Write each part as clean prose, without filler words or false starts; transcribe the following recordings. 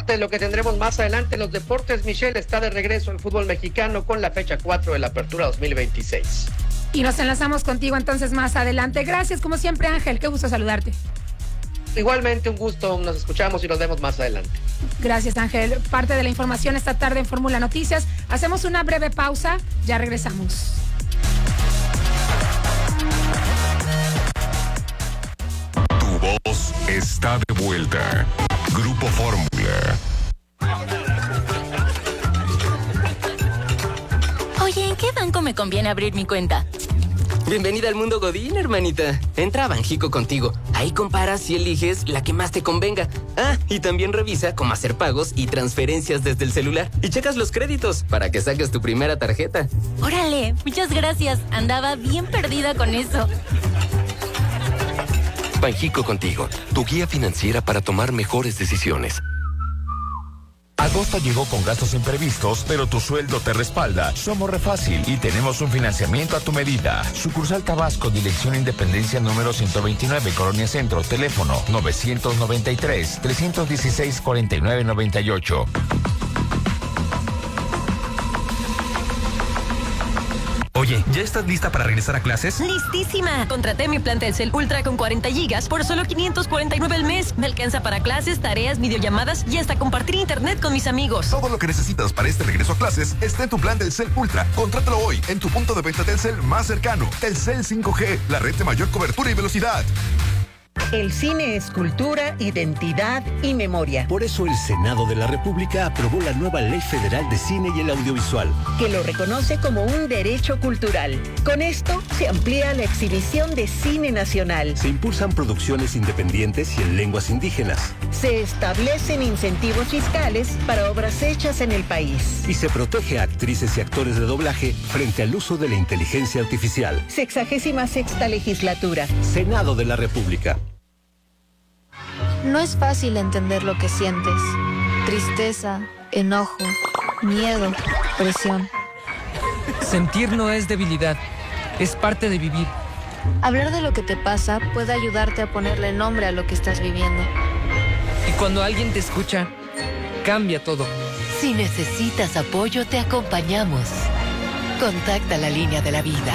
parte de lo que tendremos más adelante en los deportes. Michelle, está de regreso el fútbol mexicano con la fecha 4 de la Apertura 2026. Y nos enlazamos contigo entonces más adelante. Gracias, como siempre, Ángel. Qué gusto saludarte. Igualmente, un gusto. Nos escuchamos y nos vemos más adelante. Gracias, Ángel. Parte de la información esta tarde en Fórmula Noticias. Hacemos una breve pausa. Ya regresamos. Tu voz está de vuelta. Grupo Fórmula. Oye, ¿en qué banco me conviene abrir mi cuenta? Bienvenida al mundo Godín, hermanita. Entra a Banjico Contigo. Ahí comparas y eliges la que más te convenga. Ah, y también revisa cómo hacer pagos y transferencias desde el celular. Y checas los créditos para que saques tu primera tarjeta. Órale, muchas gracias. Andaba bien perdida con eso. Banjico Contigo, tu guía financiera para tomar mejores decisiones. Agosto llegó con gastos imprevistos, pero tu sueldo te respalda. Somos Refácil y tenemos un financiamiento a tu medida. Sucursal Tabasco, dirección Independencia número 129, Colonia Centro, teléfono 993-316-4998. Oye, ¿ya estás lista para regresar a clases? ¡Listísima! Contraté mi plan Telcel Ultra con 40 gigas por solo $549 al mes. Me alcanza para clases, tareas, videollamadas y hasta compartir internet con mis amigos. Todo lo que necesitas para este regreso a clases está en tu plan Telcel Ultra. Contrátalo hoy en tu punto de venta Telcel más cercano. Telcel 5G, la red de mayor cobertura y velocidad. El cine es cultura, identidad y memoria. Por eso el Senado de la República aprobó la nueva Ley Federal de Cine y el Audiovisual, que lo reconoce como un derecho cultural. Con esto se amplía la exhibición de cine nacional. Se impulsan producciones independientes y en lenguas indígenas. Se establecen incentivos fiscales para obras hechas en el país. Y se protege a actrices y actores de doblaje frente al uso de la inteligencia artificial. 66ª legislatura. Senado de la República. No es fácil entender lo que sientes. Tristeza, enojo, miedo, presión. Sentir no es debilidad, es parte de vivir. Hablar de lo que te pasa puede ayudarte a ponerle nombre a lo que estás viviendo. Y cuando alguien te escucha, cambia todo. Si necesitas apoyo, te acompañamos. Contacta la línea de la vida.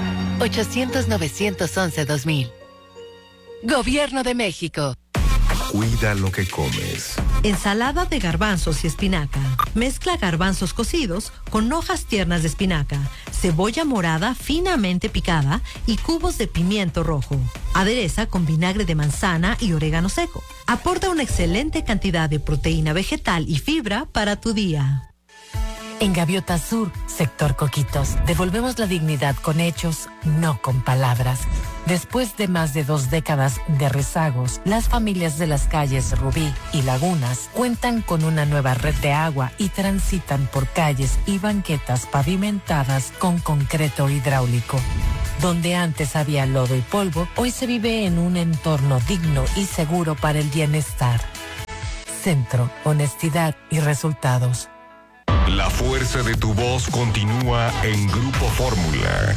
800-911-2000. Gobierno de México. Cuida lo que comes. Ensalada de garbanzos y espinaca. Mezcla garbanzos cocidos con hojas tiernas de espinaca, cebolla morada finamente picada y cubos de pimiento rojo. Adereza con vinagre de manzana y orégano seco. Aporta una excelente cantidad de proteína vegetal y fibra para tu día. En Gaviota Sur, sector Coquitos, devolvemos la dignidad con hechos, no con palabras. Después de más de 2 décadas de rezagos, las familias de las calles Rubí y Lagunas cuentan con una nueva red de agua y transitan por calles y banquetas pavimentadas con concreto hidráulico. Donde antes había lodo y polvo, hoy se vive en un entorno digno y seguro para el bienestar. Centro, honestidad y resultados. La fuerza de tu voz continúa en Grupo Fórmula.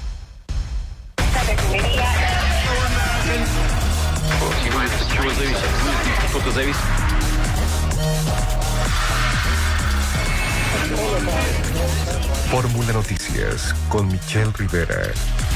Fórmula Noticias con Michelle Rivera.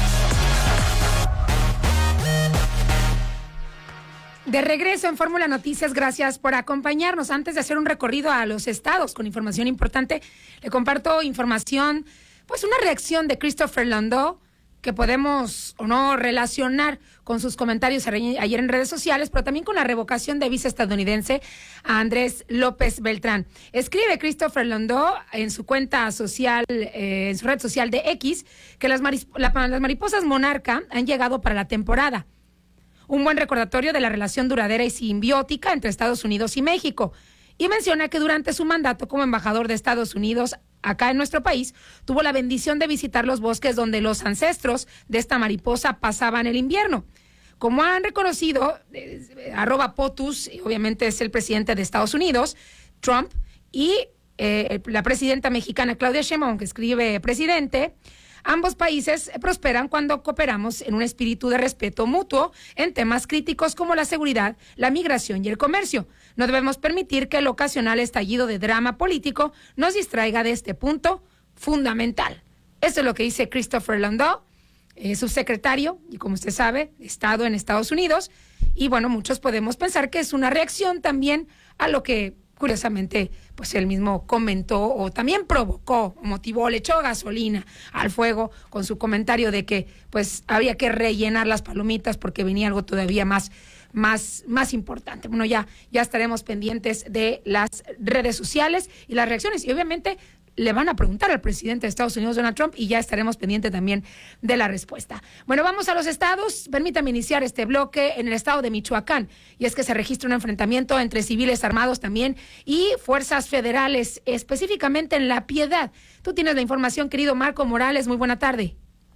De regreso en Fórmula Noticias, gracias por acompañarnos. Antes de hacer un recorrido a los estados con información importante, le comparto información, pues una reacción de Christopher Landau, que podemos o no relacionar con sus comentarios ayer en redes sociales, pero también con la revocación de visa estadounidense a Andrés López Beltrán. Escribe Christopher Landau en su cuenta social, en su red social de X, que las mariposas monarca han llegado para la temporada. Un buen recordatorio de la relación duradera y simbiótica entre Estados Unidos y México. Y menciona que durante su mandato como embajador de Estados Unidos acá en nuestro país, tuvo la bendición de visitar los bosques donde los ancestros de esta mariposa pasaban el invierno. Como han reconocido, @POTUS, obviamente es el presidente de Estados Unidos, Trump, y la presidenta mexicana Claudia Sheinbaum, que escribe presidente, Ambos países prosperan cuando cooperamos en un espíritu de respeto mutuo en temas críticos como la seguridad, la migración y el comercio. No debemos permitir que el ocasional estallido de drama político nos distraiga de este punto fundamental. Esto es lo que dice Christopher Landau, subsecretario, y como usted sabe, de Estado en Estados Unidos. Y bueno, muchos podemos pensar que es una reacción también a lo que, curiosamente, pues él mismo comentó o también provocó, motivó, le echó gasolina al fuego con su comentario de que pues había que rellenar las palomitas porque venía algo todavía más importante. Bueno, ya estaremos pendientes de las redes sociales y las reacciones, y obviamente le van a preguntar al presidente de Estados Unidos, Donald Trump, y ya estaremos pendientes también de la respuesta. Bueno, vamos a los estados. Permítame iniciar este bloque en el estado de Michoacán, y es que se registra un enfrentamiento entre civiles armados también y fuerzas federales, específicamente en La Piedad. Tú tienes la información, querido Marco Morales. Muy buena tarde.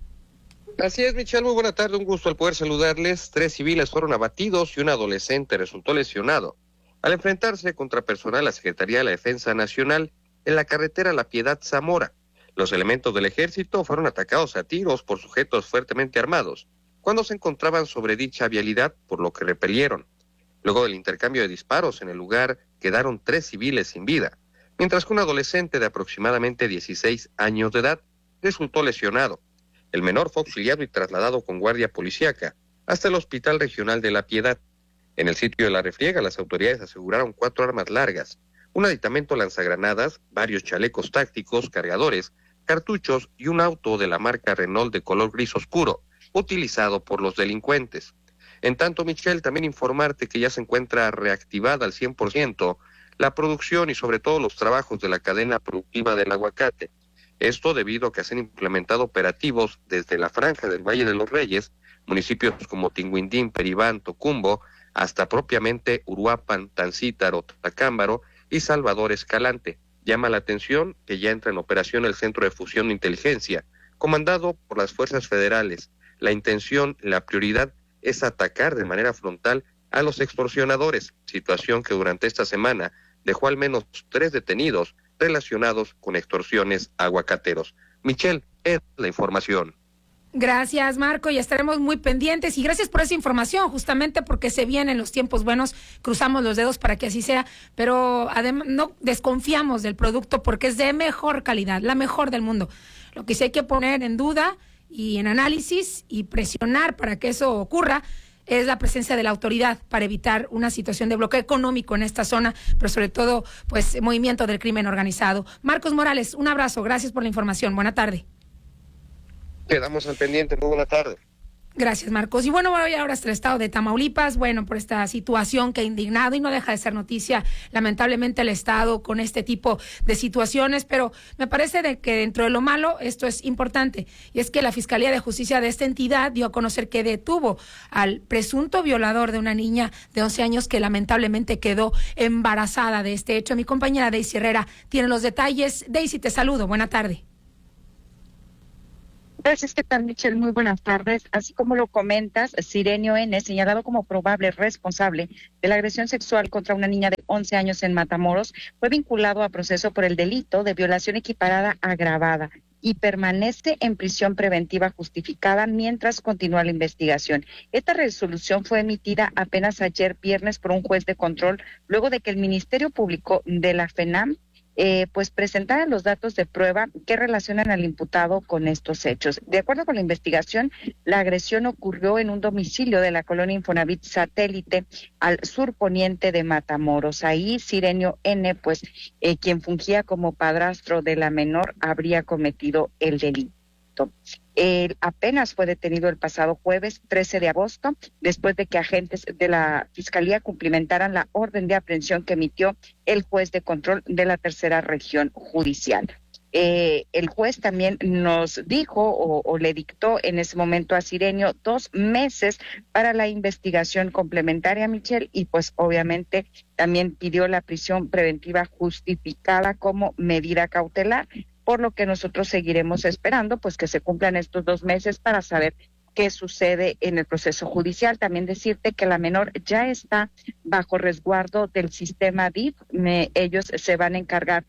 Así es, Michelle, muy buena tarde, un gusto al poder saludarles. 3 civiles fueron abatidos y un adolescente resultó lesionado al enfrentarse contra personal de la Secretaría de la Defensa Nacional en la carretera La Piedad-Zamora. Los elementos del ejército fueron atacados a tiros por sujetos fuertemente armados cuando se encontraban sobre dicha vialidad, por lo que repelieron. Luego del intercambio de disparos en el lugar quedaron 3 civiles sin vida, mientras que un adolescente de aproximadamente 16 años de edad resultó lesionado. El menor fue auxiliado y trasladado con guardia policíaca hasta el Hospital Regional de La Piedad. En el sitio de la refriega, las autoridades aseguraron 4 armas largas, un aditamento lanzagranadas, varios chalecos tácticos, cargadores, cartuchos y un auto de la marca Renault de color gris oscuro, utilizado por los delincuentes. En tanto, Michelle, también informarte que ya se encuentra reactivada al 100% la producción y sobre todo los trabajos de la cadena productiva del aguacate. Esto debido a que se han implementado operativos desde la franja del Valle de los Reyes, municipios como Tinguindín, Peribán, Tocumbo, hasta propiamente Uruapan, Tancítaro, Tacámbaro y Salvador Escalante. Llama la atención que ya entra en operación el Centro de Fusión de Inteligencia, comandado por las fuerzas federales. La intención, la prioridad es atacar de manera frontal a los extorsionadores, situación que durante esta semana dejó al menos 3 detenidos relacionados con extorsiones a aguacateros. Michelle, es la información. Gracias, Marco, y estaremos muy pendientes, y gracias por esa información, justamente porque se vienen los tiempos buenos, cruzamos los dedos para que así sea, pero además no desconfiamos del producto porque es de mejor calidad, la mejor del mundo. Lo que sí hay que poner en duda y en análisis y presionar para que eso ocurra es la presencia de la autoridad para evitar una situación de bloqueo económico en esta zona, pero sobre todo, pues, movimiento del crimen organizado. Marcos Morales, un abrazo, gracias por la información, buena tarde. Quedamos al pendiente, muy buena tarde. Gracias, Marcos. Y bueno, voy ahora hasta el estado de Tamaulipas, bueno, por esta situación que ha indignado y no deja de ser noticia, lamentablemente, el estado con este tipo de situaciones, pero me parece de que dentro de lo malo esto es importante, y es que la Fiscalía de Justicia de esta entidad dio a conocer que detuvo al presunto violador de una niña de 11 años que lamentablemente quedó embarazada de este hecho. Mi compañera Daisy Herrera tiene los detalles. Daisy, te saludo, buena tarde. Gracias, ¿qué tal, Michelle? Muy buenas tardes. Así como lo comentas, Sirenio N., señalado como probable responsable de la agresión sexual contra una niña de 11 años en Matamoros, fue vinculado a proceso por el delito de violación equiparada agravada y permanece en prisión preventiva justificada mientras continúa la investigación. Esta resolución fue emitida apenas ayer viernes por un juez de control, luego de que el Ministerio Público de la FENAM pues presentaran los datos de prueba que relacionan al imputado con estos hechos. De acuerdo con la investigación, la agresión ocurrió en un domicilio de la colonia Infonavit Satélite al surponiente de Matamoros. Ahí Sirenio N., pues quien fungía como padrastro de la menor, habría cometido el delito. Él apenas fue detenido el pasado jueves 13 de agosto, después de que agentes de la Fiscalía cumplimentaran la orden de aprehensión que emitió el juez de control de la tercera región judicial. El juez también nos dijo o le dictó en ese momento a Sirenio 2 meses para la investigación complementaria, Michelle, y pues obviamente también pidió la prisión preventiva justificada como medida cautelar, por lo que nosotros seguiremos esperando pues que se cumplan estos 2 meses para saber qué sucede en el proceso judicial. También decirte que la menor ya está bajo resguardo del sistema DIF. Ellos se van a encargar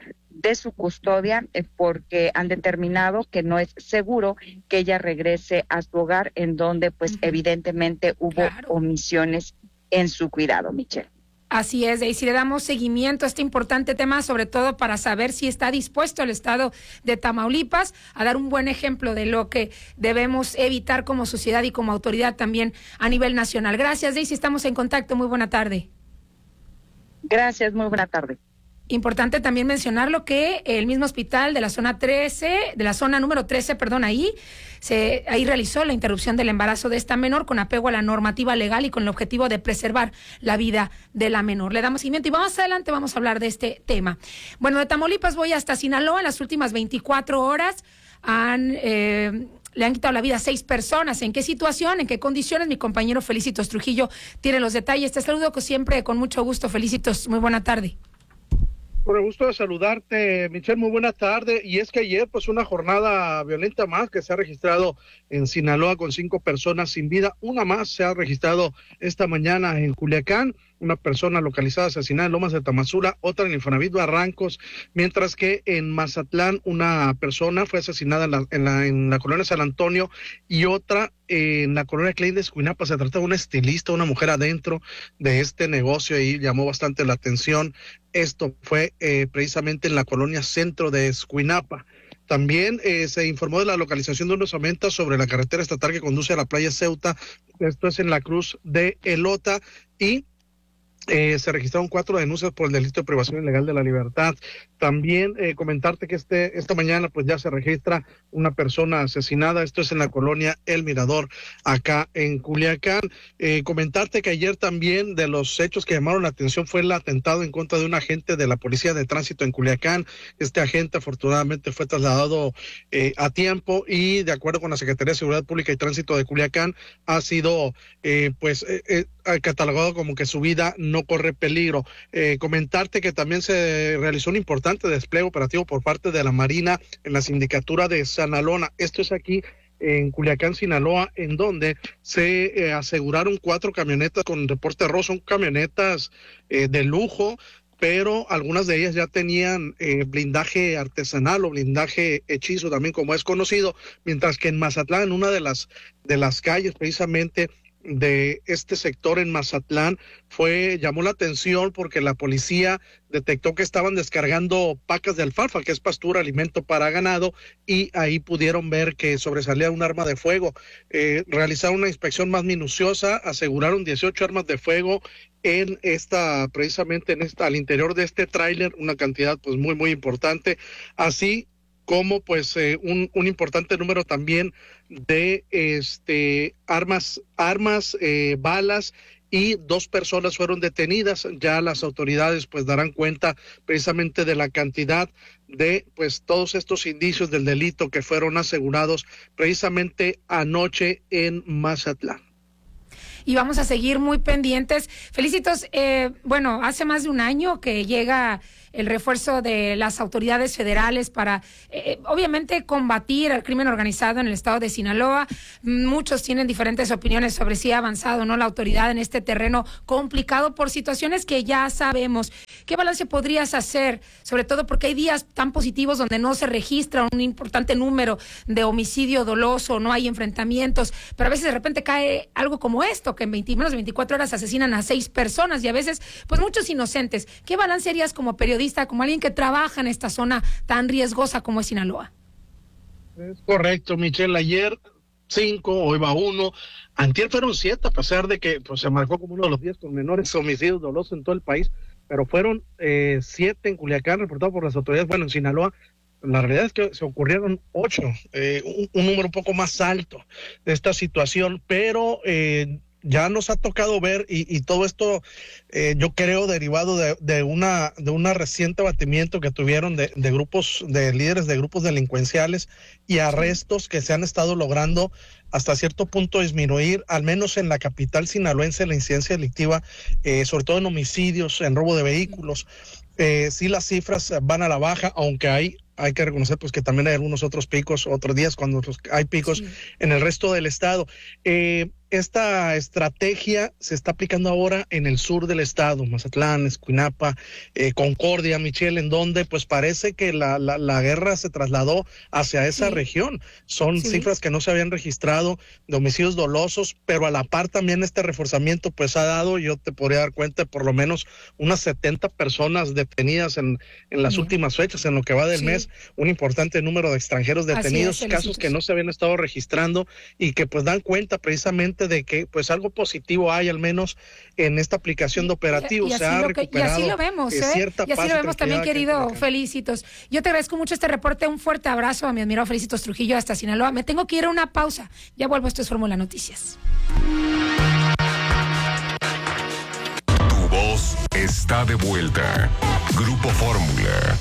de su custodia porque han determinado que no es seguro que ella regrese a su hogar, en donde pues evidentemente hubo omisiones en su cuidado, Michelle. Así es, y si le damos seguimiento a este importante tema, sobre todo para saber si está dispuesto el Estado de Tamaulipas a dar un buen ejemplo de lo que debemos evitar como sociedad y como autoridad también a nivel nacional. Gracias, Daisy, estamos en contacto. Muy buena tarde. Gracias, muy buena tarde. Importante también mencionarlo que el mismo hospital de la zona 13, de la zona número 13, ahí realizó la interrupción del embarazo de esta menor con apego a la normativa legal y con el objetivo de preservar la vida de la menor. Le damos seguimiento y más adelante vamos a hablar de este tema. Bueno, de Tamaulipas voy hasta Sinaloa. En las últimas 24 horas le han quitado la vida a 6 personas. ¿En qué situación? ¿En qué condiciones? Mi compañero Felicitos Trujillo tiene los detalles. Te saludo siempre con mucho gusto, Felicitos. Muy buena tarde. Por el gusto de saludarte, Michelle, muy buena tarde. Y es que ayer, pues, una jornada violenta más que se ha registrado en Sinaloa con 5 personas sin vida. Una más se ha registrado esta mañana en Culiacán. Una persona localizada asesinada en Lomas de Tamazula, otra en Infonavit Barrancos, mientras que en Mazatlán una persona fue asesinada en la colonia San Antonio y otra en la colonia Klein de Escuinapa. Se trata de una estilista, una mujer adentro de este negocio y llamó bastante la atención. Esto fue precisamente en la colonia Centro de Escuinapa. También se informó de la localización de unos aumentos sobre la carretera estatal que conduce a la playa Ceuta. Esto es en la Cruz de Elota y se registraron 4 denuncias por el delito de privación ilegal de la libertad. También comentarte que esta mañana pues ya se registra una persona asesinada. Esto es en la colonia El Mirador, acá en Culiacán. Comentarte que ayer también de los hechos que llamaron la atención fue el atentado en contra de un agente de la Policía de Tránsito en Culiacán. Este agente afortunadamente fue trasladado a tiempo y de acuerdo con la Secretaría de Seguridad Pública y Tránsito de Culiacán ha sido catalogado como que su vida no corre peligro. Comentarte que también se realizó un importante despliegue operativo por parte de la Marina en la sindicatura de Sanalona. Esto es aquí en Culiacán, Sinaloa, en donde se aseguraron 4 camionetas con reporte rojo. Son camionetas de lujo, pero algunas de ellas ya tenían blindaje artesanal o blindaje hechizo también, como es conocido, mientras que en Mazatlán, en una de las calles precisamente de este sector en Mazatlán, llamó la atención porque la policía detectó que estaban descargando pacas de alfalfa, que es pastura, alimento para ganado, y ahí pudieron ver que sobresalía un arma de fuego. Realizaron una inspección más minuciosa, aseguraron 18 armas de fuego precisamente al interior de este tráiler, una cantidad pues muy, muy importante, así como pues un importante número también de armas, balas, y 2 personas fueron detenidas. Ya las autoridades pues darán cuenta precisamente de la cantidad de pues todos estos indicios del delito que fueron asegurados precisamente anoche en Mazatlán. Y vamos a seguir muy pendientes. Felicitos, hace más de un año que llega el refuerzo de las autoridades federales para, obviamente, combatir el crimen organizado en el estado de Sinaloa. Muchos tienen diferentes opiniones sobre si ha avanzado o no la autoridad en este terreno complicado por situaciones que ya sabemos. ¿Qué balance podrías hacer? Sobre todo porque hay días tan positivos donde no se registra un importante número de homicidio doloso, no hay enfrentamientos, pero a veces de repente cae algo como esto, que en menos de 24 horas asesinan a 6 personas y a veces, pues, muchos inocentes. ¿Qué balance harías como periodista, como alguien que trabaja en esta zona tan riesgosa como es Sinaloa? Es correcto, Michelle. Ayer 5, hoy va 1. Antier fueron 7, a pesar de que pues se marcó como uno de los días con menores homicidios dolosos en todo el país, pero fueron 7 en Culiacán, reportados por las autoridades. Bueno, en Sinaloa, la realidad es que se ocurrieron 8, un número un poco más alto de esta situación, pero ya nos ha tocado ver, y todo esto yo creo derivado de una reciente abatimiento que tuvieron de grupos, de líderes de grupos delincuenciales y arrestos que se han estado logrando hasta cierto punto disminuir, al menos en la capital sinaloense, la incidencia delictiva, sobre todo en homicidios, en robo de vehículos. Sí, las cifras van a la baja, aunque hay que reconocer pues que también hay algunos otros picos, otros días cuando hay picos en el resto del estado. esta estrategia se está aplicando ahora en el sur del estado, Mazatlán, Escuinapa, Concordia, Michelle, en donde pues parece que la guerra se trasladó hacia esa región. Son cifras que no se habían registrado de homicidios dolosos, pero a la par también este reforzamiento pues ha dado, yo te podría dar cuenta, por lo menos unas 70 personas detenidas en las últimas fechas, en lo que va del mes, un importante número de extranjeros detenidos, casos que no se habían estado registrando y que pues dan cuenta precisamente de que pues algo positivo hay al menos en esta aplicación de operativos. Y así lo vemos, y así lo vemos también, querido Felicitos. Yo te agradezco mucho este reporte, un fuerte abrazo a mi admirado Felicitos Trujillo hasta Sinaloa. Me tengo que ir a una pausa, ya vuelvo, esto es Fórmula Noticias. Tu voz está de vuelta. Grupo Fórmula.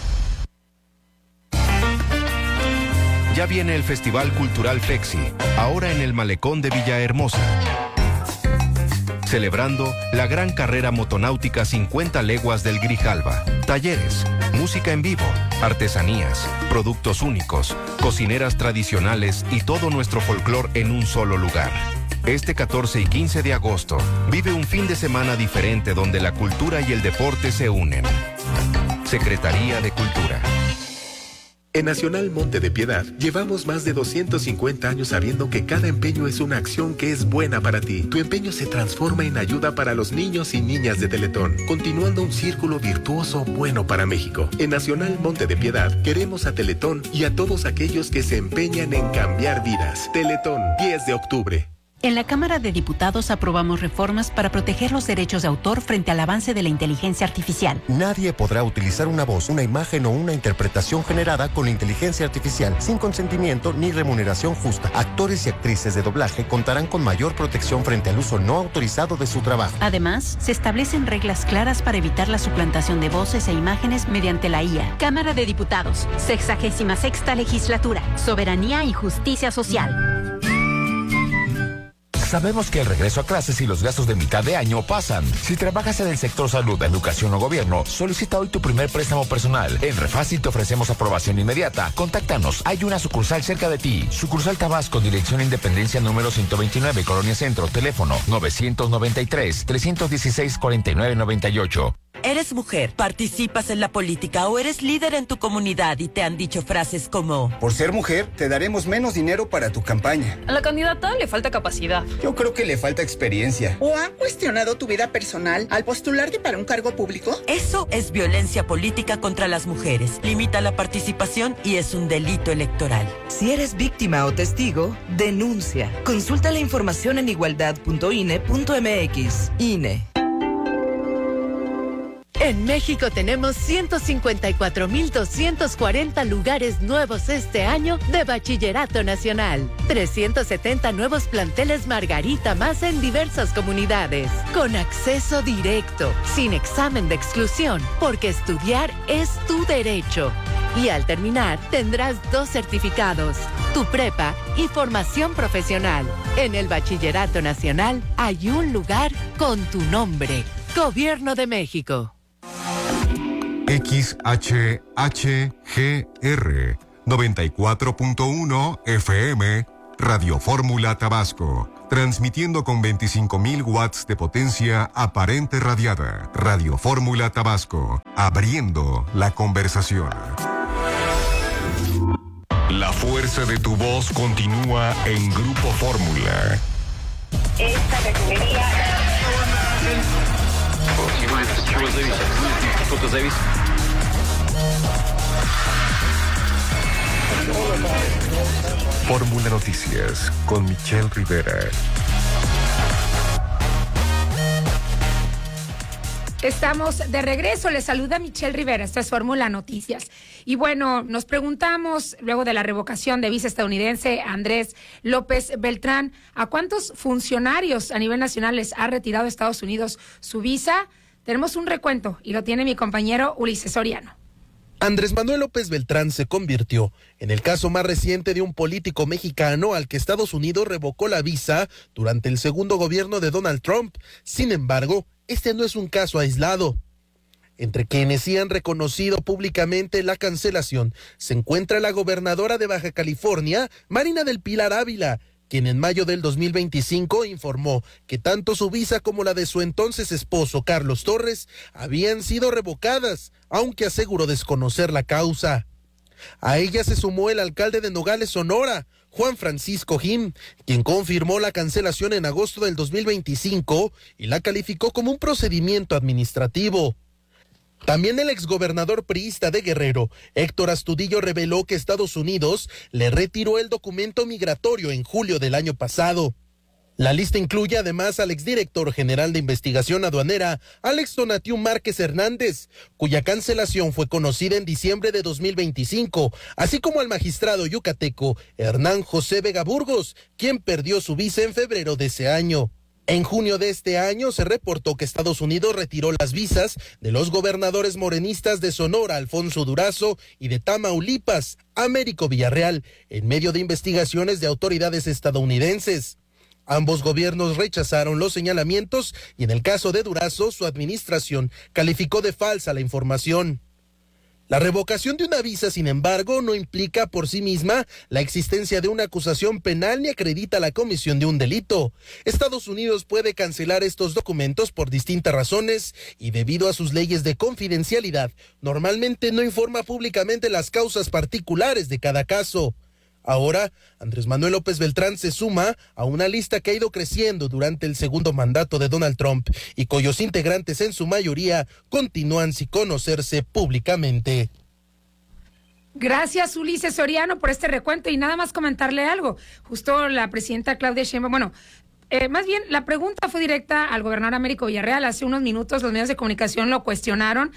Ya viene el Festival Cultural FEXI, ahora en el Malecón de Villahermosa. Celebrando la gran carrera motonáutica 50 leguas del Grijalva. Talleres, música en vivo, artesanías, productos únicos, cocineras tradicionales y todo nuestro folclor en un solo lugar. Este 14 y 15 de agosto, vive un fin de semana diferente donde la cultura y el deporte se unen. Secretaría de Cultura. En Nacional Monte de Piedad, llevamos más de 250 años sabiendo que cada empeño es una acción que es buena para ti. Tu empeño se transforma en ayuda para los niños y niñas de Teletón, continuando un círculo virtuoso bueno para México. En Nacional Monte de Piedad, queremos a Teletón y a todos aquellos que se empeñan en cambiar vidas. Teletón, 10 de octubre. En la Cámara de Diputados aprobamos reformas para proteger los derechos de autor frente al avance de la inteligencia artificial. Nadie podrá utilizar una voz, una imagen o una interpretación generada con la inteligencia artificial sin consentimiento ni remuneración justa. Actores y actrices de doblaje contarán con mayor protección frente al uso no autorizado de su trabajo. Además, se establecen reglas claras para evitar la suplantación de voces e imágenes mediante la IA. Cámara de Diputados, 66ª Legislatura, Soberanía y Justicia Social. Sabemos que el regreso a clases y los gastos de mitad de año pasan. Si trabajas en el sector salud, educación o gobierno, solicita hoy tu primer préstamo personal. En Refácil te ofrecemos aprobación inmediata. Contáctanos. Hay una sucursal cerca de ti. Sucursal Tabasco, dirección Independencia número 129, Colonia Centro. Teléfono 993-316-4998. Eres mujer, participas en la política o eres líder en tu comunidad y te han dicho frases como: por ser mujer, te daremos menos dinero para tu campaña. A la candidata le falta capacidad. Yo creo que le falta experiencia. ¿O han cuestionado tu vida personal al postularte para un cargo público? Eso es violencia política contra las mujeres. Limita la participación y es un delito electoral. Si eres víctima o testigo, denuncia. Consulta la información en igualdad.ine.mx. INE. En México tenemos 154,240 lugares nuevos este año de Bachillerato Nacional. 370 nuevos planteles Margarita más en diversas comunidades. Con acceso directo, sin examen de exclusión, porque estudiar es tu derecho. Y al terminar, tendrás 2 certificados, tu prepa y formación profesional. En el Bachillerato Nacional hay un lugar con tu nombre. Gobierno de México. XHHGR 94.1 FM Radio Fórmula Tabasco, transmitiendo con 25,000 watts de potencia aparente radiada. Radio Fórmula Tabasco, abriendo la conversación. La fuerza de tu voz continúa en Grupo Fórmula. Esta refinería... Fórmula Noticias con Michelle Rivera. Estamos de regreso, les saluda Michelle Rivera, esta es Fórmula Noticias. Y bueno, nos preguntamos, luego de la revocación de visa estadounidense Andrés López Beltrán, ¿a cuántos funcionarios a nivel nacional les ha retirado Estados Unidos su visa? Tenemos un recuento y lo tiene mi compañero Ulises Soriano. Andrés Manuel López Beltrán se convirtió en el caso más reciente de un político mexicano al que Estados Unidos revocó la visa durante el segundo gobierno de Donald Trump. Sin embargo, este no es un caso aislado. Entre quienes sí han reconocido públicamente la cancelación se encuentra la gobernadora de Baja California, Marina del Pilar Ávila, quien en mayo del 2025 informó que tanto su visa como la de su entonces esposo Carlos Torres habían sido revocadas, aunque aseguró desconocer la causa. A ella se sumó el alcalde de Nogales, Sonora, Juan Francisco Jim, quien confirmó la cancelación en agosto del 2025 y la calificó como un procedimiento administrativo. También el exgobernador priista de Guerrero, Héctor Astudillo, reveló que Estados Unidos le retiró el documento migratorio en julio del año pasado. La lista incluye además al exdirector general de investigación aduanera, Alex Donatiu Márquez Hernández, cuya cancelación fue conocida en diciembre de 2025, así como al magistrado yucateco Hernán José Vega Burgos, quien perdió su visa en febrero de ese año. En junio de este año se reportó que Estados Unidos retiró las visas de los gobernadores morenistas de Sonora, Alfonso Durazo, y de Tamaulipas, Américo Villarreal, en medio de investigaciones de autoridades estadounidenses. Ambos gobiernos rechazaron los señalamientos y en el caso de Durazo, su administración calificó de falsa la información. La revocación de una visa, sin embargo, no implica por sí misma la existencia de una acusación penal ni acredita la comisión de un delito. Estados Unidos puede cancelar estos documentos por distintas razones y debido a sus leyes de confidencialidad, normalmente no informa públicamente las causas particulares de cada caso. Ahora, Andrés Manuel López Beltrán se suma a una lista que ha ido creciendo durante el segundo mandato de Donald Trump y cuyos integrantes en su mayoría continúan sin conocerse públicamente. Gracias, Ulises Soriano, por este recuento y nada más comentarle algo. Justo la presidenta Claudia Sheinbaum, más bien la pregunta fue directa al gobernador Américo Villarreal. Hace unos minutos los medios de comunicación lo cuestionaron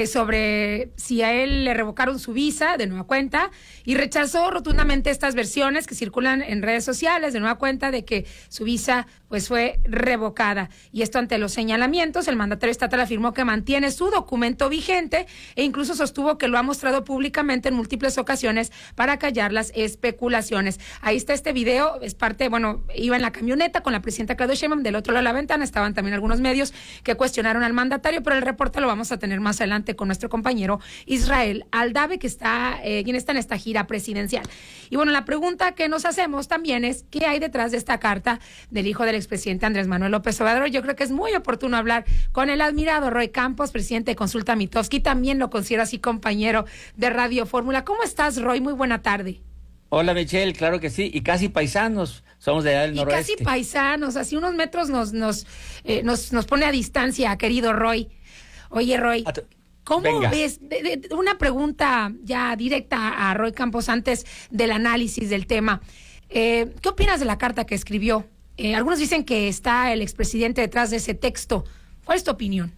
sobre si a él le revocaron su visa de nueva cuenta y rechazó rotundamente estas versiones que circulan en redes sociales de nueva cuenta de que su visa pues fue revocada. Y esto ante los señalamientos, el mandatario estatal afirmó que mantiene su documento vigente e incluso sostuvo que lo ha mostrado públicamente en múltiples ocasiones para callar las especulaciones. Ahí está este video, es parte, iba en la camioneta con la presidenta Claudia Sheinbaum, del otro lado de la ventana estaban también algunos medios que cuestionaron al mandatario, pero el reporte lo vamos a tener más adelante con nuestro compañero Israel Aldave, que está quien está en esta gira presidencial. Y la pregunta que nos hacemos también es ¿qué hay detrás de esta carta del hijo del expresidente Andrés Manuel López Obrador? Yo creo que es muy oportuno hablar con el admirado Roy Campos, presidente de Consulta Mitofsky, también lo considero así compañero de Radio Fórmula. ¿Cómo estás, Roy? Muy buena tarde. Hola, Michelle, claro que sí, y casi paisanos, somos de allá del noroeste. Casi paisanos, así unos metros nos pone a distancia, querido Roy. Oye, Roy, ¿cómo ves? Una pregunta ya directa a Roy Campos antes del análisis del tema. ¿Qué opinas de la carta que escribió? Algunos dicen que está el expresidente detrás de ese texto. ¿Cuál es tu opinión?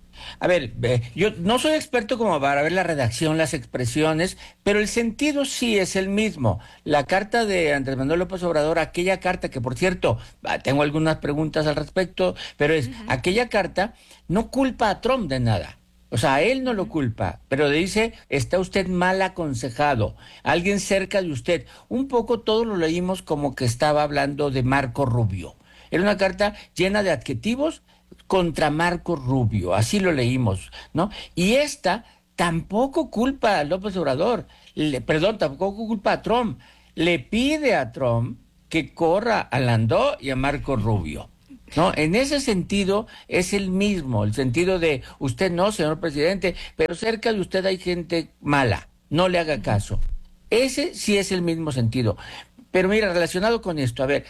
A ver, yo no soy experto como para ver la redacción, las expresiones, pero el sentido sí es el mismo. La carta de Andrés Manuel López Obrador, aquella carta que, por cierto, tengo algunas preguntas al respecto, pero aquella carta no culpa a Trump de nada. O sea, a él no lo culpa, pero le dice, está usted mal aconsejado, alguien cerca de usted. Un poco todos lo leímos como que estaba hablando de Marco Rubio. Era una carta llena de adjetivos contra Marco Rubio, así lo leímos, ¿no? Y esta tampoco culpa a López Obrador, tampoco culpa a Trump. Le pide a Trump que corra a Landó y a Marco Rubio. No, en ese sentido es el mismo, el sentido de usted no, señor presidente, pero cerca de usted hay gente mala, no le haga caso. Ese sí es el mismo sentido. Pero mira, relacionado con esto, a ver,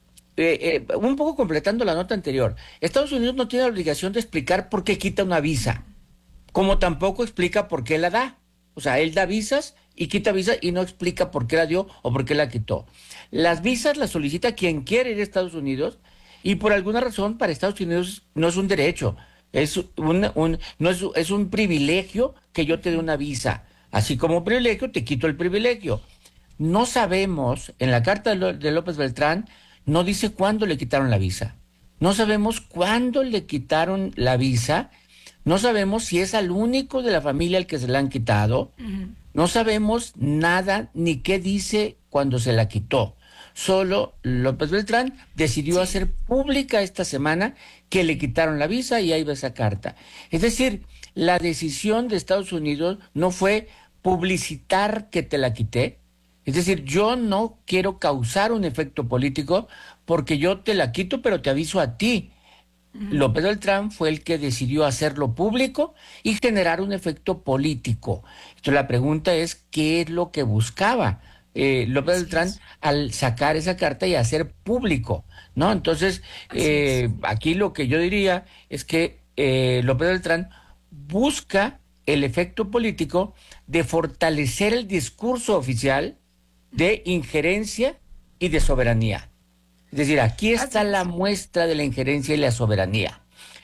un poco completando la nota anterior, Estados Unidos no tiene la obligación de explicar por qué quita una visa, como tampoco explica por qué la da. O sea, él da visas y quita visas y no explica por qué la dio o por qué la quitó. Las visas las solicita quien quiere ir a Estados Unidos. Y por alguna razón para Estados Unidos no es un derecho, es un privilegio que yo te dé una visa. Así como un privilegio, te quito el privilegio. No sabemos, en la carta de López Beltrán, no dice cuándo le quitaron la visa. No sabemos cuándo le quitaron la visa. No sabemos si es al único de la familia al que se la han quitado. No sabemos nada ni qué dice cuando se la quitó. Solo López Beltrán decidió hacer pública esta semana que le quitaron la visa y ahí va esa carta. Es decir, la decisión de Estados Unidos no fue publicitar que te la quité, Es decir, yo no quiero causar un efecto político porque yo te la quito, pero te aviso a ti. López Beltrán fue el que decidió hacerlo público y generar un efecto político. Entonces la pregunta es, ¿qué es lo que buscaba López Beltrán al sacar esa carta y hacer público, ¿no? Entonces, aquí lo que yo diría es que López Beltrán busca el efecto político de fortalecer el discurso oficial de injerencia y de soberanía. Es decir, aquí está la muestra de la injerencia y la soberanía.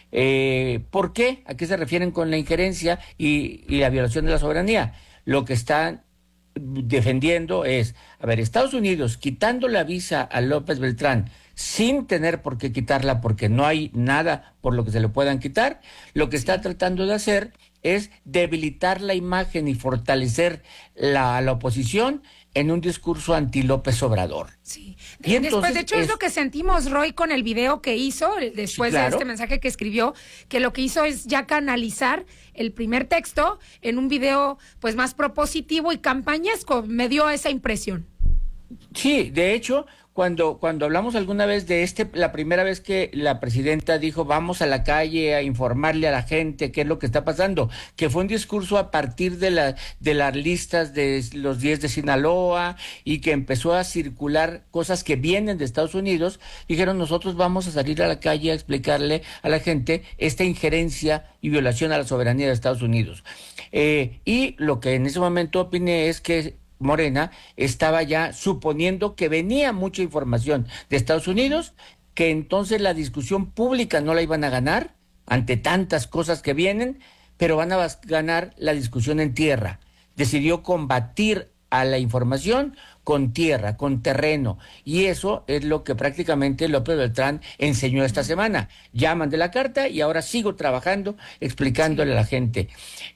¿Por qué? ¿A qué se refieren con la injerencia y la violación de la soberanía? Lo que están defendiendo es, a ver, Estados Unidos quitando la visa a López Beltrán sin tener por qué quitarla porque no hay nada por lo que se le puedan quitar, lo que está tratando de hacer es debilitar la imagen y fortalecer la oposición en un discurso anti-López Obrador. Sí. Y entonces, de hecho, es lo que sentimos, Roy, con el video que hizo, después de este mensaje que escribió, que lo que hizo es ya canalizar el primer texto en un video pues más propositivo y campañesco. Me dio esa impresión. Sí, de hecho, cuando hablamos alguna vez de la primera vez que la presidenta dijo vamos a la calle a informarle a la gente qué es lo que está pasando, que fue un discurso a partir de las listas de los 10 de Sinaloa y que empezó a circular cosas que vienen de Estados Unidos, dijeron nosotros vamos a salir a la calle a explicarle a la gente esta injerencia y violación a la soberanía de Estados Unidos. Y lo que en ese momento opiné es que Morena estaba ya suponiendo que venía mucha información de Estados Unidos, que entonces la discusión pública no la iban a ganar ante tantas cosas que vienen, pero van a ganar la discusión en tierra. Decidió combatir a la información con tierra, con terreno, y eso es lo que prácticamente López Beltrán enseñó esta semana. Ya mandé la carta y ahora sigo trabajando, explicándole a la gente.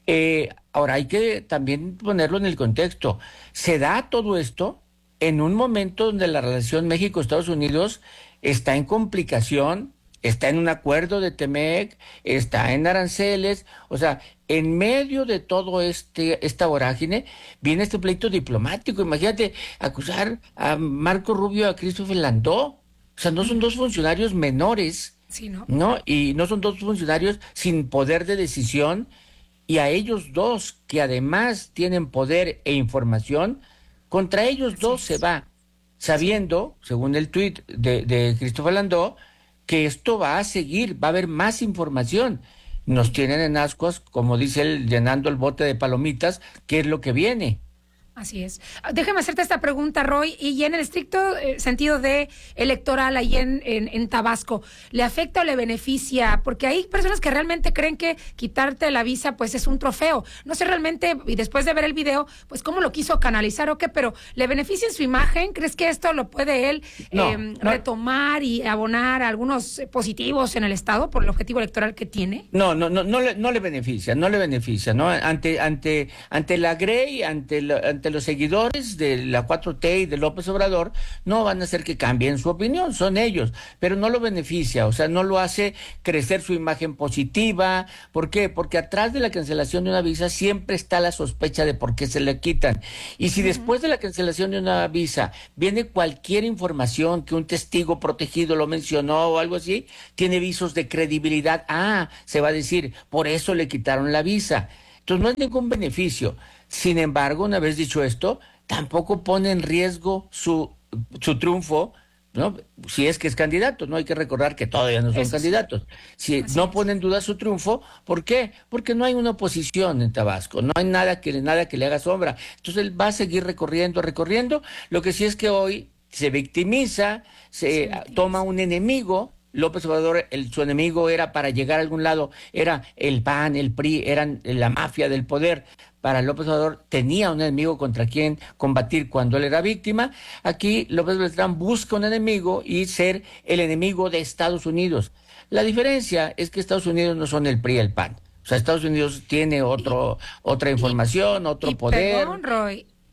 Ahora hay que también ponerlo en el contexto. Se da todo esto en un momento donde la relación México-Estados Unidos está en complicación, está en un acuerdo de TEMEC, está en aranceles, o sea, en medio de todo esta vorágine viene este pleito diplomático. Imagínate acusar a Marco Rubio, a Christopher Landó, o sea, no son dos funcionarios menores, sí, ¿no? Y no son dos funcionarios sin poder de decisión, y a ellos dos, que además tienen poder e información, contra ellos dos se va, sabiendo, según el tuit de Christopher Landó, que esto va a seguir, va a haber más información. Nos tienen en ascuas, como dice él, llenando el bote de palomitas, ¿qué es lo que viene? Así es. Déjame hacerte esta pregunta, Roy, y en el estricto sentido de electoral ahí en Tabasco, ¿le afecta o le beneficia? Porque hay personas que realmente creen que quitarte la visa pues es un trofeo. No sé realmente, y después de ver el video, pues cómo lo quiso canalizar o qué, pero ¿le beneficia en su imagen? ¿Crees que esto lo puede él retomar y abonar a algunos positivos en el Estado por el objetivo electoral que tiene? No le beneficia, ¿no? Ante la Grey, ante los seguidores de la 4T y de López Obrador, no van a hacer que cambien su opinión, son ellos, pero no lo beneficia, o sea, no lo hace crecer su imagen positiva. ¿Por qué? Porque atrás de la cancelación de una visa siempre está la sospecha de por qué se le quitan. Y si después de la cancelación de una visa viene cualquier información que un testigo protegido lo mencionó o algo así, tiene visos de credibilidad. Se va a decir, por eso le quitaron la visa. Entonces no es ningún beneficio. Sin embargo, una vez dicho esto, tampoco pone en riesgo su triunfo, ¿no? Si es que es candidato, no hay que recordar que todavía no son candidatos. Si no pone en duda su triunfo, ¿por qué? Porque no hay una oposición en Tabasco, no hay nada que le haga sombra. Entonces él va a seguir recorriendo. Lo que sí es que hoy se victimiza, toma un enemigo. López Obrador, su enemigo era para llegar a algún lado, era el PAN, el PRI, eran la mafia del poder. Para López Obrador tenía un enemigo contra quien combatir cuando él era víctima. Aquí López Beltrán busca un enemigo y ser el enemigo de Estados Unidos. La diferencia es que Estados Unidos no son el PRI y el PAN. O sea, Estados Unidos tiene otra información, otro poder. Perdón, Roy.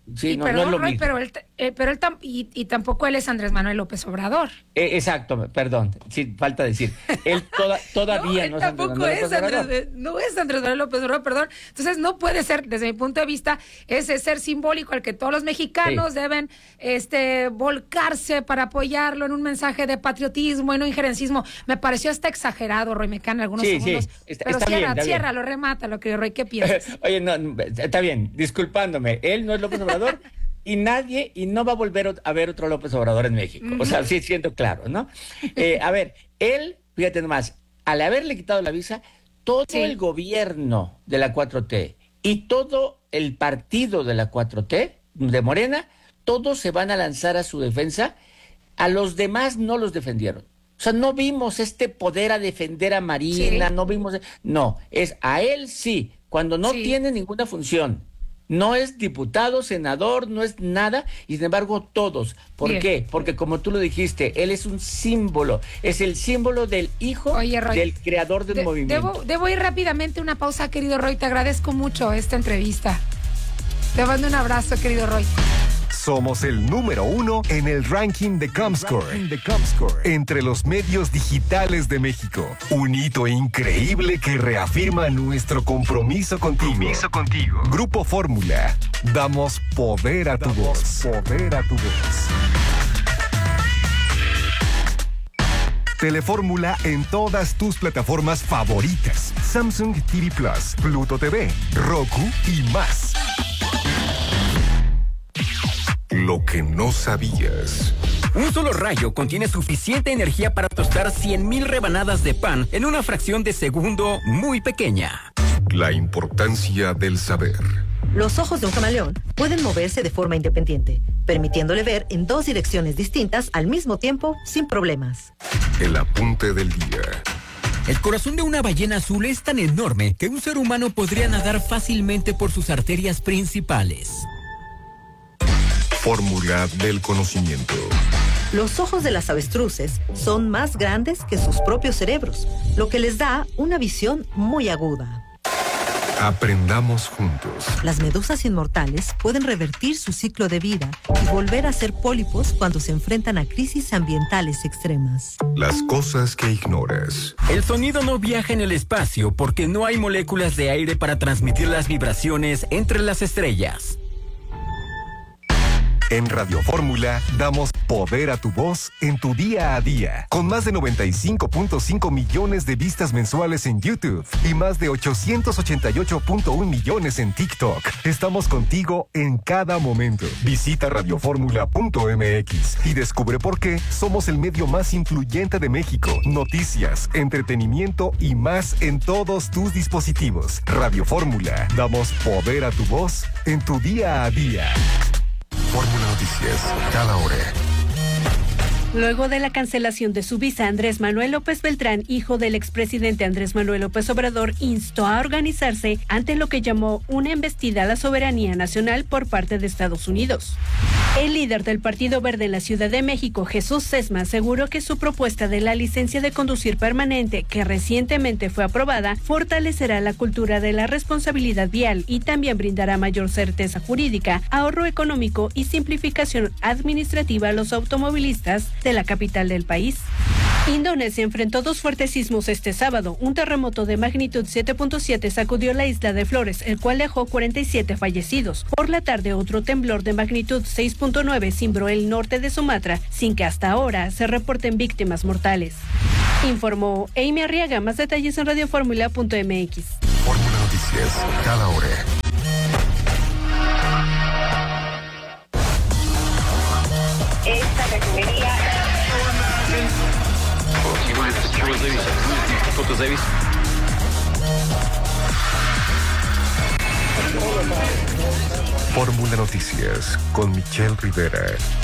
Sí, no, perdón, no es lo Roy, mismo. pero él tampoco él es Andrés Manuel López Obrador. Exacto, perdón, sí, falta decir. Él todavía no es Andrés Manuel López Obrador. No es Andrés Manuel López Obrador, perdón. Entonces no puede ser, desde mi punto de vista, ese ser simbólico al que todos los mexicanos deben volcarse para apoyarlo en un mensaje de patriotismo y no injerencismo. Me pareció hasta exagerado, Roy Mecán, algunos segundos. Está pero bien, ciérralo, remátalo, querido Roy, ¿qué piensas? Oye, no, está bien, disculpándome, él no es López Obrador y no va a volver a ver otro López Obrador en México. O sea, sí siento claro, ¿no? A ver, él, fíjate nomás, al haberle quitado la visa, todo el gobierno de la 4T y todo el partido de la 4T, de Morena, todos se van a lanzar a su defensa. A los demás no los defendieron. O sea, no vimos este poder a defender a Marina, no vimos... No, es a él sí, cuando no tiene ninguna función. No es diputado, senador, no es nada, y sin embargo todos. ¿Por qué? Porque como tú lo dijiste, él es un símbolo, es el símbolo del hijo del creador del movimiento. Debo ir rápidamente a una pausa, querido Roy, te agradezco mucho esta entrevista. Te mando un abrazo, querido Roy. Somos el número 1 en el ranking de Comscore. Entre los medios digitales de México. Un hito increíble que reafirma nuestro compromiso contigo. Grupo Fórmula. Damos poder a tu voz. Telefórmula en todas tus plataformas favoritas. Samsung TV Plus, Pluto TV, Roku y más. Lo que no sabías. Un solo rayo contiene suficiente energía para tostar 100,000 rebanadas de pan en una fracción de segundo muy pequeña. La importancia del saber. Los ojos de un camaleón pueden moverse de forma independiente, permitiéndole ver en 2 direcciones distintas al mismo tiempo sin problemas. El apunte del día. El corazón de una ballena azul es tan enorme que un ser humano podría nadar fácilmente por sus arterias principales. Fórmula del conocimiento. Los ojos de las avestruces son más grandes que sus propios cerebros, lo que les da una visión muy aguda. Aprendamos juntos. Las medusas inmortales pueden revertir su ciclo de vida y volver a ser pólipos cuando se enfrentan a crisis ambientales extremas. Las cosas que ignoras. El sonido no viaja en el espacio porque no hay moléculas de aire para transmitir las vibraciones entre las estrellas. En Radio Fórmula damos poder a tu voz en tu día a día. Con más de 95.5 millones de vistas mensuales en YouTube y más de 888.1 millones en TikTok. Estamos contigo en cada momento. Visita radioformula.mx y descubre por qué somos el medio más influyente de México. Noticias, entretenimiento y más en todos tus dispositivos. Radio Fórmula. Damos poder a tu voz en tu día a día. Fórmula Noticias, cada hora. Luego de la cancelación de su visa, Andrés Manuel López Beltrán, hijo del expresidente Andrés Manuel López Obrador, instó a organizarse ante lo que llamó una embestida a la soberanía nacional por parte de Estados Unidos. El líder del Partido Verde en la Ciudad de México, Jesús Sesma, aseguró que su propuesta de la licencia de conducir permanente, que recientemente fue aprobada, fortalecerá la cultura de la responsabilidad vial y también brindará mayor certeza jurídica, ahorro económico y simplificación administrativa a los automovilistas de la capital del país. Indonesia enfrentó 2 fuertes sismos este sábado. Un terremoto de magnitud 7.7 sacudió la isla de Flores, el cual dejó 47 fallecidos. Por la tarde, otro temblor de magnitud 6.9 cimbró el norte de Sumatra, sin que hasta ahora se reporten víctimas mortales. Informó Amy Arriaga. Más detalles en radioformula.mx. Fórmula Noticias, cada hora. Esta refinería. Fórmula Noticias con Michelle Rivera.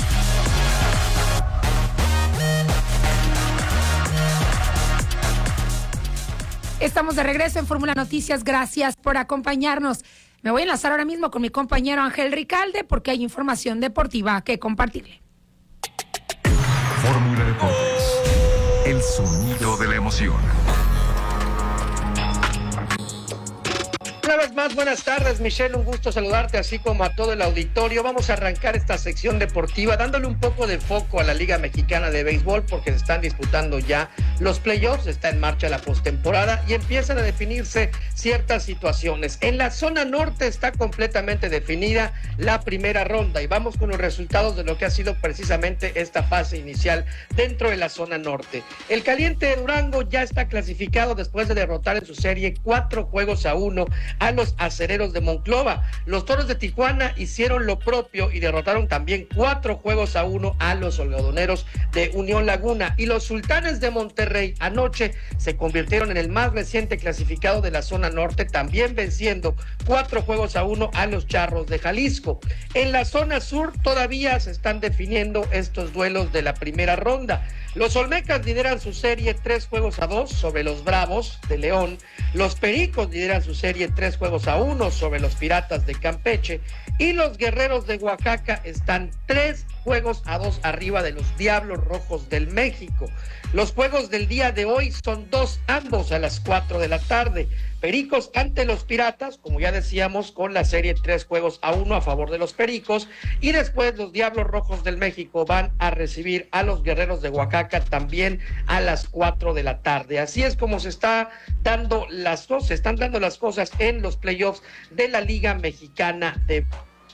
Estamos de regreso en Fórmula Noticias. Gracias por acompañarnos. Me voy a enlazar ahora mismo con mi compañero Ángel Ricalde porque hay información deportiva que compartirle. Fórmula Deportes. El sonido de la emoción. Una vez más, buenas tardes, Michelle, un gusto saludarte, así como a todo el auditorio. Vamos a arrancar esta sección deportiva dándole un poco de foco a la Liga Mexicana de Béisbol, porque se están disputando ya los playoffs, está en marcha la postemporada y empiezan a definirse ciertas situaciones. En la zona norte está completamente definida la primera ronda y vamos con los resultados de lo que ha sido precisamente esta fase inicial dentro de la zona norte. El Caliente de Durango ya está clasificado después de derrotar en su serie 4-1 a los Acereros de Monclova. Los Toros de Tijuana hicieron lo propio y derrotaron también 4-1 a los Algodoneros de Unión Laguna, y los Sultanes de Monterrey anoche se convirtieron en el más reciente clasificado de la zona norte, también venciendo 4-1 a los Charros de Jalisco. En la zona sur todavía se están definiendo estos duelos de la primera ronda. Los Olmecas lideran su serie 3-2 sobre los Bravos de León. Los Pericos lideran su serie 3-1 sobre los Piratas de Campeche. Y los Guerreros de Oaxaca están 3-2 arriba de los Diablos Rojos del México. Los juegos del día de hoy son dos, ambos a las 4 de la tarde. Pericos ante los Piratas, como ya decíamos, con la serie 3-1 a favor de los Pericos. Y después los Diablos Rojos del México van a recibir a los Guerreros de Oaxaca también a las 4 de la tarde. Así es como se están dando las cosas en los playoffs de la Liga Mexicana de...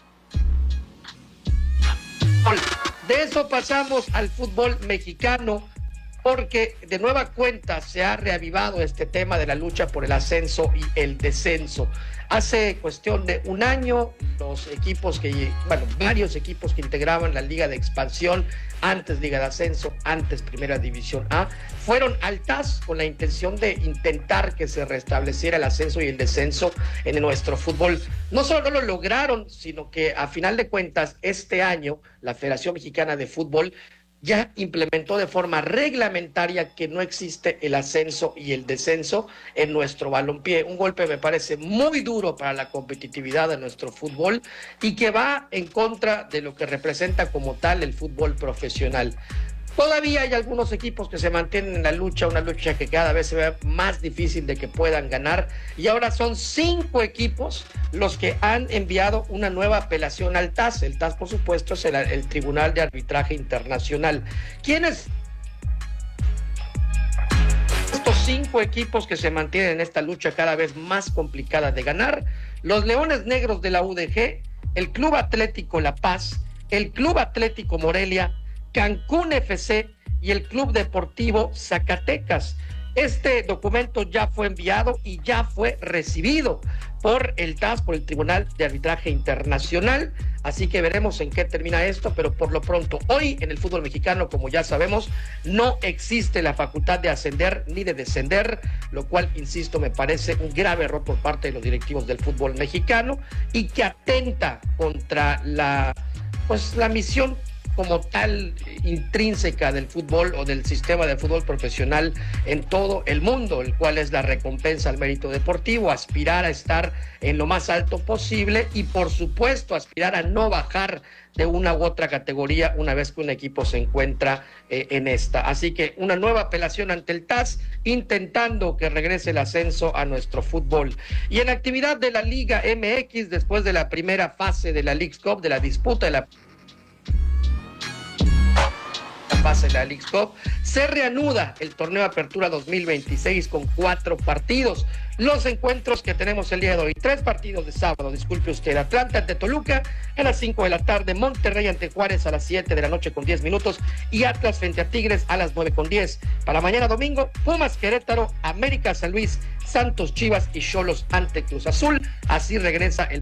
De eso pasamos al fútbol mexicano, porque de nueva cuenta se ha reavivado este tema de la lucha por el ascenso y el descenso. Hace cuestión de un año, varios equipos que integraban la Liga de Expansión, antes Liga de Ascenso, antes Primera División A, fueron al TAS con la intención de intentar que se restableciera el ascenso y el descenso en nuestro fútbol. No solo no lo lograron, sino que a final de cuentas este año la Federación Mexicana de Fútbol ya implementó de forma reglamentaria que no existe el ascenso y el descenso en nuestro balompié. Un golpe me parece muy duro para la competitividad de nuestro fútbol y que va en contra de lo que representa como tal el fútbol profesional. Todavía hay algunos equipos que se mantienen en la lucha, una lucha que cada vez se ve más difícil de que puedan ganar, y ahora son 5 equipos los que han enviado una nueva apelación al TAS. El TAS, por supuesto, es el Tribunal de Arbitraje Internacional. ¿Quiénes? Estos 5 equipos que se mantienen en esta lucha cada vez más complicada de ganar: los Leones Negros de la UDG, el Club Atlético La Paz, el Club Atlético Morelia, Cancún FC y el Club Deportivo Zacatecas. Este documento ya fue enviado y ya fue recibido por el TAS, por el Tribunal de Arbitraje Internacional, así que veremos en qué termina esto, pero por lo pronto, hoy en el fútbol mexicano, como ya sabemos, no existe la facultad de ascender ni de descender, lo cual, insisto, me parece un grave error por parte de los directivos del fútbol mexicano y que atenta contra la misión como tal intrínseca del fútbol o del sistema de fútbol profesional en todo el mundo, el cual es la recompensa al mérito deportivo, aspirar a estar en lo más alto posible y por supuesto aspirar a no bajar de una u otra categoría una vez que un equipo se encuentra en esta. Así que una nueva apelación ante el TAS intentando que regrese el ascenso a nuestro fútbol. Y en actividad de la Liga MX, después de la primera fase de la Leagues Cup, de la disputa de la fase de la Leagues Cup, se reanuda el torneo Apertura 2026 con 4 partidos. Los encuentros que tenemos el día de hoy: 3 partidos de sábado, disculpe usted: Atlanta ante Toluca a las 5 de la tarde, Monterrey ante Juárez a las 7 de la noche con 10 minutos y Atlas frente a Tigres a las 9 con 10. Para mañana domingo, Pumas Querétaro, América San Luis, Santos Chivas y Xolos ante Cruz Azul. Así regresa el